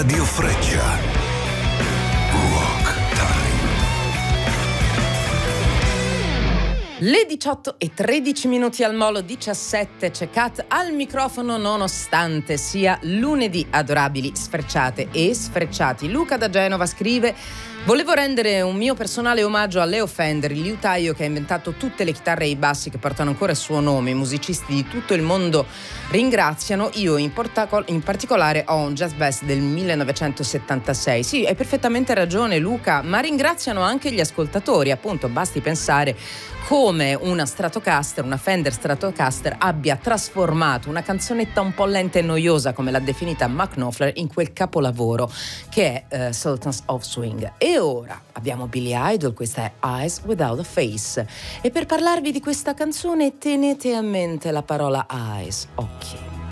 Radio Freccia. Rock Time. Le 18:13 al Molo 17, c'è Kat al microfono nonostante sia lunedì. Adorabili, sfrecciate e sfrecciati. Luca da Genova scrive: volevo rendere un mio personale omaggio a Leo Fender, il liutaio che ha inventato tutte le chitarre e i bassi che portano ancora il suo nome. I musicisti di tutto il mondo ringraziano. Io in particolare ho un jazz bass del 1976. Sì, hai perfettamente ragione Luca, ma ringraziano anche gli ascoltatori. Appunto, basti pensare come una Stratocaster, una Fender Stratocaster abbia trasformato una canzonetta un po' lenta e noiosa, come l'ha definita Mark Knopfler, in quel capolavoro che è Sultans of Swing. E ora abbiamo Billy Idol, questa è Eyes Without a Face. E per parlarvi di questa canzone tenete a mente la parola eyes, occhi.